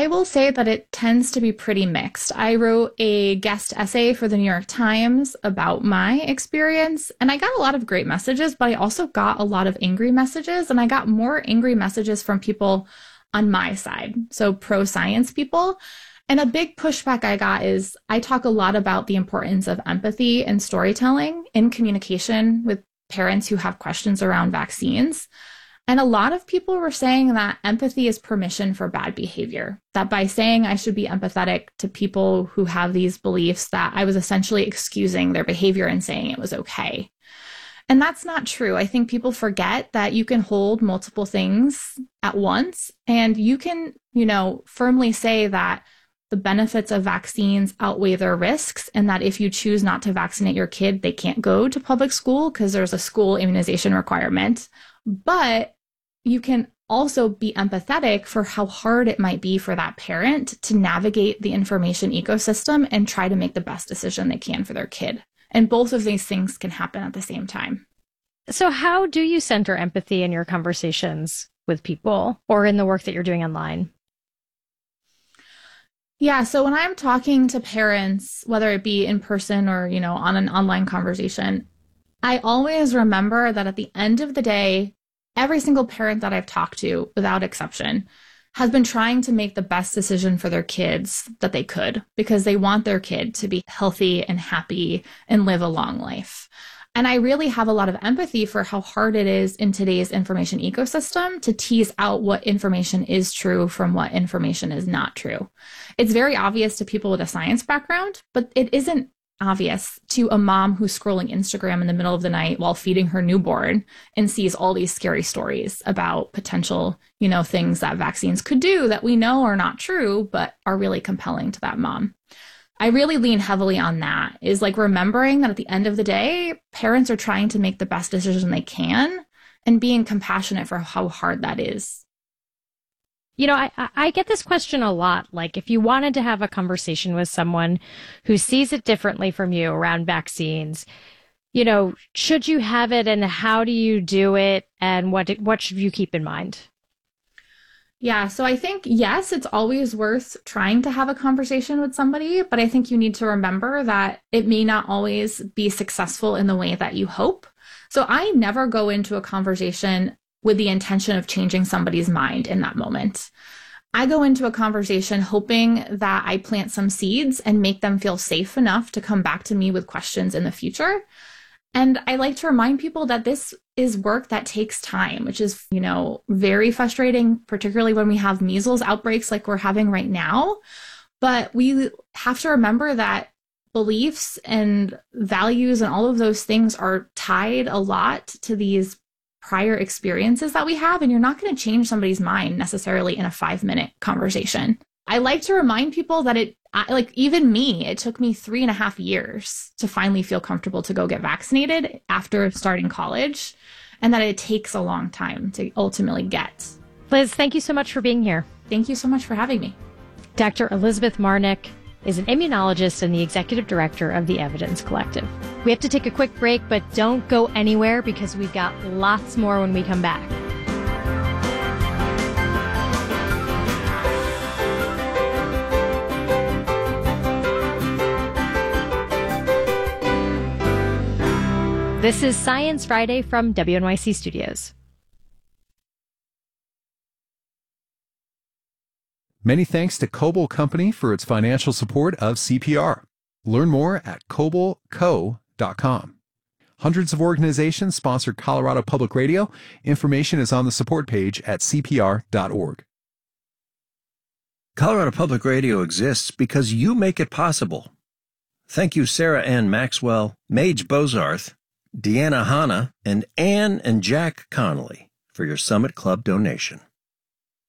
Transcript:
I will say that it tends to be pretty mixed. I wrote a guest essay for the New York Times about my experience, and I got a lot of great messages, but I also got a lot of angry messages, and I got more angry messages from people on my side, so pro-science people. And a big pushback I got is I talk a lot about the importance of empathy and storytelling in communication with parents who have questions around vaccines. And a lot of people were saying that empathy is permission for bad behavior, that by saying I should be empathetic to people who have these beliefs, that I was essentially excusing their behavior and saying it was okay. And that's not true. I think people forget that you can hold multiple things at once, and you can, firmly say that the benefits of vaccines outweigh their risks, and that if you choose not to vaccinate your kid, they can't go to public school because there's a school immunization requirement. But you can also be empathetic for how hard it might be for that parent to navigate the information ecosystem and try to make the best decision they can for their kid. And both of these things can happen at the same time. So how do you center empathy in your conversations with people or in the work that you're doing online? Yeah, so when I'm talking to parents, whether it be in person or, on an online conversation, I always remember that at the end of the day, every single parent that I've talked to, without exception, has been trying to make the best decision for their kids that they could, because they want their kid to be healthy and happy and live a long life. And I really have a lot of empathy for how hard it is in today's information ecosystem to tease out what information is true from what information is not true. It's very obvious to people with a science background, but it isn't obvious to a mom who's scrolling Instagram in the middle of the night while feeding her newborn and sees all these scary stories about potential, things that vaccines could do that we know are not true, but are really compelling to that mom. I really lean heavily on that, is like remembering that at the end of the day, parents are trying to make the best decision they can and being compassionate for how hard that is. I get this question a lot. Like, if you wanted to have a conversation with someone who sees it differently from you around vaccines, should you have it, and how do you do it, and what should you keep in mind? Yeah, so I think, yes, it's always worth trying to have a conversation with somebody, but I think you need to remember that it may not always be successful in the way that you hope. So I never go into a conversation with the intention of changing somebody's mind in that moment. I go into a conversation hoping that I plant some seeds and make them feel safe enough to come back to me with questions in the future. And I like to remind people that this is work that takes time, which is, very frustrating, particularly when we have measles outbreaks like we're having right now. But we have to remember that beliefs and values and all of those things are tied a lot to these prior experiences that we have. And you're not going to change somebody's mind necessarily in a 5-minute conversation. I like to remind people that even me, it took me 3.5 years to finally feel comfortable to go get vaccinated after starting college, and that it takes a long time to ultimately get. Liz, thank you so much for being here. Thank you so much for having me. Dr. Elizabeth Marnick is an immunologist and the executive director of the Evidence Collective. We have to take a quick break, but don't go anywhere because we've got lots more when we come back. This is Science Friday from WNYC Studios. Many thanks to Coble Company for its financial support of CPR. Learn more at cobleco.com. Hundreds of organizations sponsor Colorado Public Radio. Information is on the support page at cpr.org. Colorado Public Radio exists because you make it possible. Thank you, Sarah Ann Maxwell, Mage Bozarth, Deanna Hanna, and Anne and Jack Connolly for your Summit Club donation.